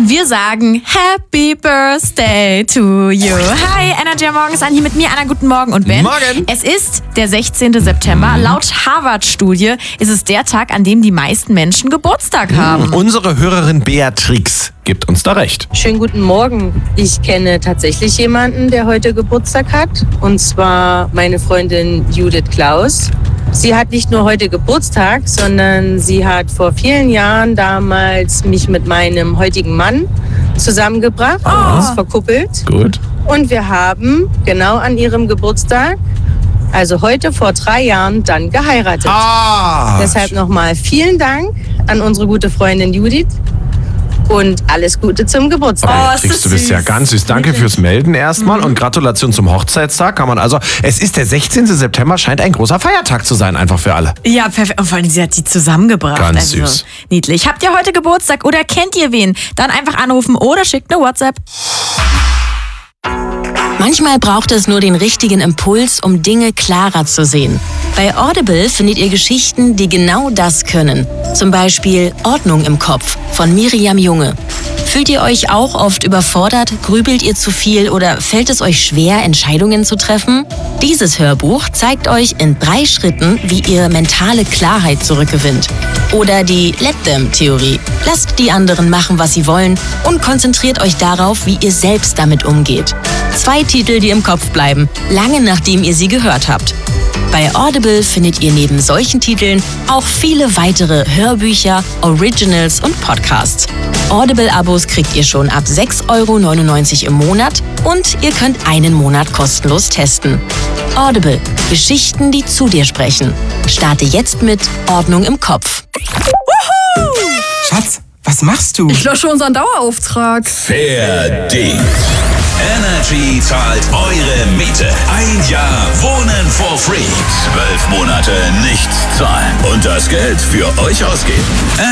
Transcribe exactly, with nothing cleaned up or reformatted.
Wir sagen Happy Birthday to you. Hi, Energy am Morgen ist an hier mit mir, Anna, guten Morgen und Ben. Morgen. Es ist der sechzehnte September. Mhm. Laut Harvard-Studie ist es der Tag, an dem die meisten Menschen Geburtstag haben. Mhm. Unsere Hörerin Beatrix gibt uns da recht. Schönen guten Morgen. Ich kenne tatsächlich jemanden, der heute Geburtstag hat. Und zwar meine Freundin Judith Klaus. Sie hat nicht nur heute Geburtstag, sondern sie hat vor vielen Jahren damals mich mit meinem heutigen Mann zusammengebracht, Oh. uns verkuppelt. Gut. Und wir haben genau an ihrem Geburtstag, also heute vor drei Jahren, dann geheiratet. Ah. Deshalb nochmal vielen Dank an unsere gute Freundin Judith und alles Gute zum Geburtstag. Oh, ist Beatrix, das du bist süß. ja ganz süß. Danke fürs Melden erstmal und Gratulation zum Hochzeitstag. Kann man also. Es ist der sechzehnte September, scheint ein großer Feiertag zu sein, einfach für alle. Ja, perfekt. Und vor allem, sie hat die zusammengebracht. Ganz also, süß. Niedlich. Habt ihr heute Geburtstag oder kennt ihr wen? Dann einfach anrufen oder schickt eine WhatsApp. Manchmal braucht es nur den richtigen Impuls, um Dinge klarer zu sehen. Bei Audible findet ihr Geschichten, die genau das können. Zum Beispiel Ordnung im Kopf von Miriam Junge. Fühlt ihr euch auch oft überfordert? Grübelt ihr zu viel oder fällt es euch schwer, Entscheidungen zu treffen? Dieses Hörbuch zeigt euch in drei Schritten, wie ihr mentale Klarheit zurückgewinnt. Oder die Let-Them-Theorie. Lasst die anderen machen, was sie wollen und konzentriert euch darauf, wie ihr selbst damit umgeht. Zwei Titel, die im Kopf bleiben, lange nachdem ihr sie gehört habt. Bei Audible findet ihr neben solchen Titeln auch viele weitere Hörbücher, Originals und Podcasts. Audible-Abos kriegt ihr schon ab sechs Euro neunundneunzig im Monat und ihr könnt einen Monat kostenlos testen. Audible. Geschichten, die zu dir sprechen. Starte jetzt mit Ordnung im Kopf. Schatz, was machst du? Ich lösche unseren Dauerauftrag. Verdient. Energy zahlt eure Miete. Ein Jahr Wohnen for free. Zwölf Monate nichts zahlen. Und das Geld für euch ausgeben.